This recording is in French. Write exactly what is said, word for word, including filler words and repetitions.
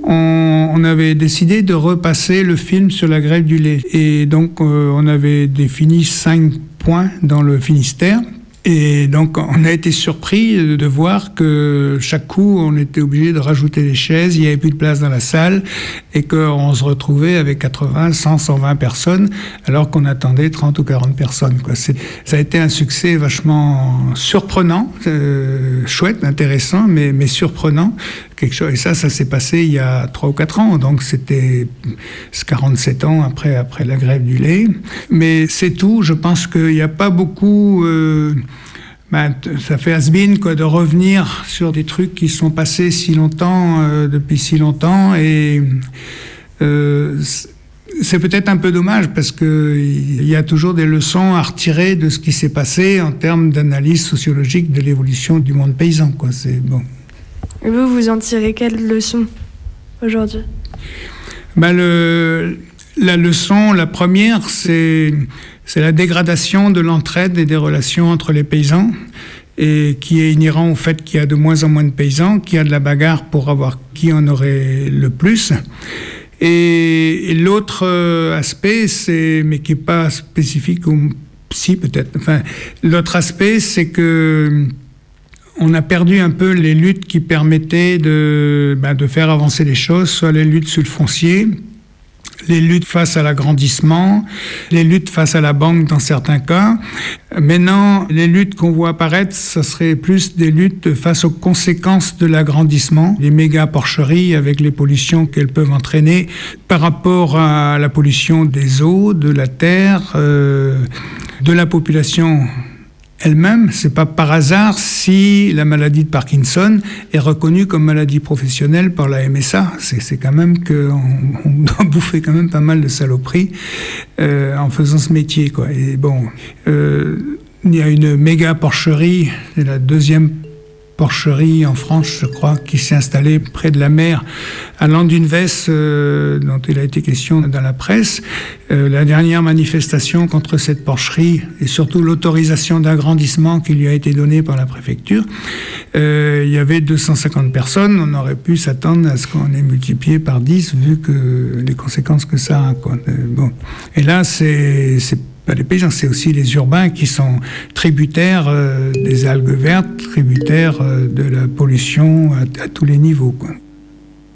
on, on avait décidé de repasser le film sur la grève du lait. Et donc, euh, on avait défini cinq points dans le Finistère. Et donc, on a été surpris de voir que chaque coup, on était obligé de rajouter des chaises, il n'y avait plus de place dans la salle, et qu'on se retrouvait avec quatre-vingts, cent, cent vingt personnes, alors qu'on attendait trente ou quarante personnes, quoi. C'est, ça a été un succès vachement surprenant, euh, chouette, intéressant, mais, mais surprenant. Quelque chose, et ça, ça s'est passé il y a trois ou quatre ans, donc c'était quarante-sept ans après, après la grève du lait. Mais c'est tout, je pense qu'il n'y a pas beaucoup... Euh, ben, ça fait has-been, quoi, de revenir sur des trucs qui sont passés si longtemps, euh, depuis si longtemps, et euh, c'est peut-être un peu dommage parce qu'il y a toujours des leçons à retirer de ce qui s'est passé en termes d'analyse sociologique de l'évolution du monde paysan, quoi. C'est bon. Et vous, vous en tirez quelle leçon aujourd'hui ? Ben le, la leçon, la première, c'est, c'est la dégradation de l'entraide et des relations entre les paysans, et qui est inhérent au fait qu'il y a de moins en moins de paysans, qu'il y a de la bagarre pour avoir qui en aurait le plus. Et, et l'autre aspect, c'est, mais qui n'est pas spécifique, ou si peut-être, enfin, l'autre aspect, c'est que on a perdu un peu les luttes qui permettaient de, ben, de faire avancer les choses, soit les luttes sur le foncier, les luttes face à l'agrandissement, les luttes face à la banque dans certains cas. Maintenant, les luttes qu'on voit apparaître, ça serait plus des luttes face aux conséquences de l'agrandissement, les méga porcheries avec les pollutions qu'elles peuvent entraîner par rapport à la pollution des eaux, de la terre, euh, de la population elle-même. C'est pas par hasard si la maladie de Parkinson est reconnue comme maladie professionnelle par la M S A. C'est, c'est quand même qu'on on doit bouffer quand même pas mal de saloperies euh, en faisant ce métier, quoi. Et bon, euh, il y a une méga porcherie, c'est la deuxième porcherie en France, je crois, qui s'est installée près de la mer, à Landunvès, euh, dont il a été question dans la presse. Euh, la dernière manifestation contre cette porcherie, et surtout l'autorisation d'agrandissement qui lui a été donnée par la préfecture, euh, il y avait deux cent cinquante personnes. On aurait pu s'attendre à ce qu'on ait multiplié par dix, vu que les conséquences que ça a, quoi. Euh, bon. Et là, c'est... c'est pas les paysans, c'est aussi les urbains qui sont tributaires euh, des algues vertes, tributaires euh, de la pollution à, à tous les niveaux, quoi.